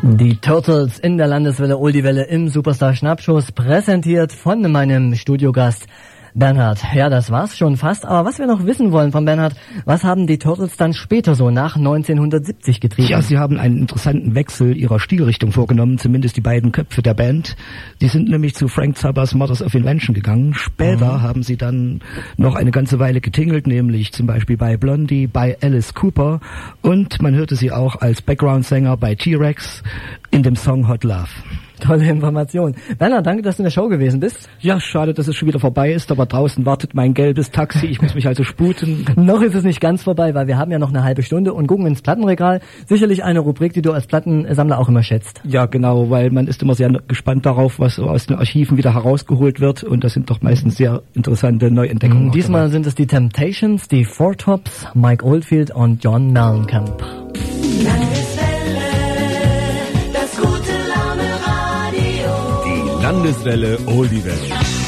Die Turtles in der Landeswelle Oldiewelle im Superstar Schnappschuss, präsentiert von meinem Studiogast Bernhard. Ja, das war's schon fast. Aber was wir noch wissen wollen von Bernhard, was haben die Turtles dann später so nach 1970 getrieben? Ja, sie haben einen interessanten Wechsel ihrer Stilrichtung vorgenommen, zumindest die beiden Köpfe der Band. Die sind nämlich zu Frank Zappers Mothers of Invention gegangen. Später haben sie dann noch eine ganze Weile getingelt, nämlich zum Beispiel bei Blondie, bei Alice Cooper, und man hörte sie auch als Background-Sänger bei T-Rex in dem Song Hot Love. Tolle Information. Bernhard, danke, dass du in der Show gewesen bist. Ja, schade, dass es schon wieder vorbei ist, aber draußen wartet mein gelbes Taxi. Ich muss mich also sputen. Noch ist es nicht ganz vorbei, weil wir haben ja noch eine halbe Stunde und gucken ins Plattenregal. Sicherlich eine Rubrik, die du als Plattensammler auch immer schätzt. Ja, genau, weil man ist immer sehr gespannt darauf, was aus den Archiven wieder herausgeholt wird, und das sind doch meistens sehr interessante Neuentdeckungen. Diesmal sind es die Temptations, die Four Tops, Mike Oldfield und John Mellencamp. Landeswelle Oldiewelle.